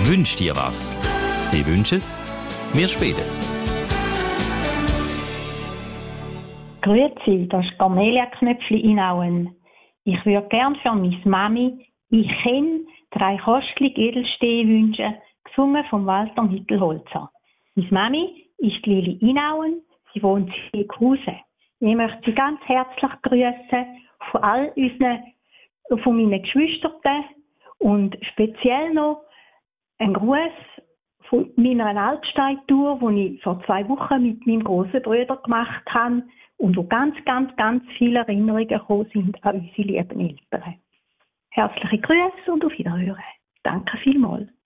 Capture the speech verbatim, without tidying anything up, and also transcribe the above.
Wünsch dir was. Sie wünschen es, wir spielen es. Grüezi, das ist Cornelia Knöpfli Inauen. Ich würde gern für meine Mami «Ich kenn» drei kostliche Edelsteine wünschen, gesungen von Walter Mittelholzer. Meine Mami ist Lili Inauen, sie wohnt in Eghausen. Ich möchte sie ganz herzlich grüßen von all unseren, von meinen Geschwistern und speziell noch ein Gruß von meiner Altsteintour, die ich vor zwei Wochen mit meinem grossen Bruder gemacht habe und wo ganz, ganz, ganz viele Erinnerungen gekommen sind an unsere lieben Eltern. Herzliche Grüße und auf Wiederhören. Danke vielmals.